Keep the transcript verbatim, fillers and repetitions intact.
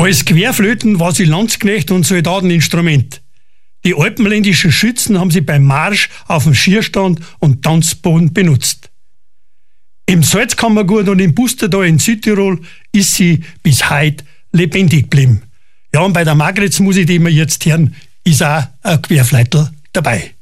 Als Querflöten war sie Landsknecht und Soldateninstrument. Die alpenländischen Schützen haben sie beim Marsch auf dem Schierstand und Tanzboden benutzt. Im Salzkammergut und im Bustertal in Südtirol ist sie bis heute lebendig geblieben. Ja, und bei der Margretsmusik, die wir jetzt hören, ist auch ein Querfleitel dabei.